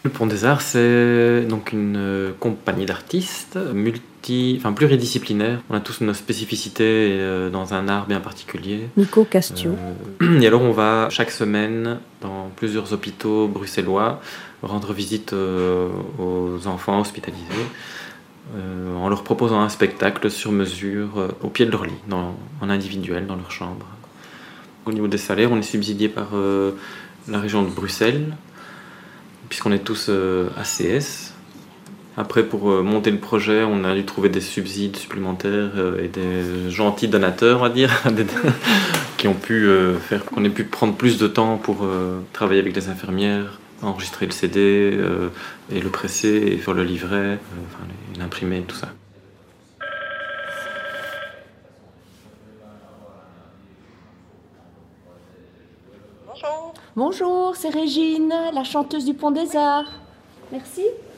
Le Pont des Arts, c'est donc une compagnie d'artistes pluridisciplinaire. On a tous nos spécificités dans un art bien particulier. Nico Castio. Et alors on va chaque semaine dans plusieurs hôpitaux bruxellois rendre visite aux enfants hospitalisés en leur proposant un spectacle sur mesure au pied de leur lit, en individuel, dans leur chambre. Au niveau des salaires, on est subsidié par la région de Bruxelles, puisqu'on est tous ACS. Après, pour monter le projet, on a dû trouver des subsides supplémentaires et des gentils donateurs, on va dire, qui ont pu faire qu'on ait pu prendre plus de temps pour travailler avec les infirmières, enregistrer le CD et le presser et faire le livret, l'imprimer, tout ça. Bonjour, c'est Régine, la chanteuse du Pont des Arts. Merci.